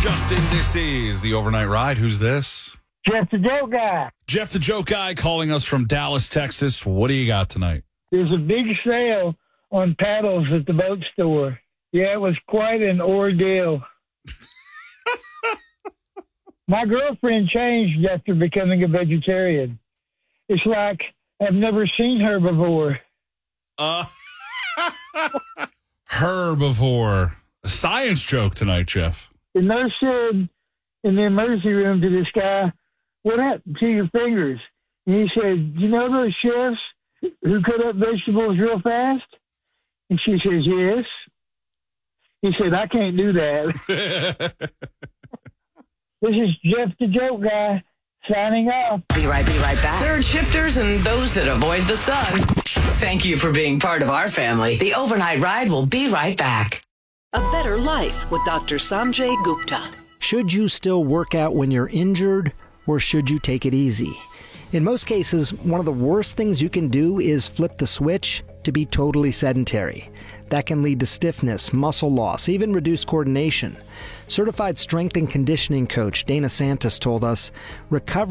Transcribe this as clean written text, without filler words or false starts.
Justin, this is the Overnight Ride. Who's this? Jeff the Joke Guy. Jeff the Joke Guy calling us from Dallas, Texas. What do you got tonight? There's a big sale on paddles at the boat store. Yeah, it was quite an ordeal. My girlfriend changed after becoming a vegetarian. It's like I've never seen her before. Herbivore. A science joke tonight, Jeff. The nurse said in the emergency room to this guy, "What happened to your fingers?" And he said, "You know those chefs who cut up vegetables real fast?" And she says, "Yes." He said, "I can't do that." This is Jeff the Joke Guy signing off. Be right back. Third shifters and those that avoid the sun. Thank you for being part of our family. The Overnight Ride will be right back. A Better Life with Dr. Sanjay Gupta. Should you still work out when you're injured, or should you take it easy? In most cases, one of the worst things you can do is flip the switch to be totally sedentary. That can lead to stiffness, muscle loss, even reduced coordination. Certified strength and conditioning coach Dana Santos told us, recovery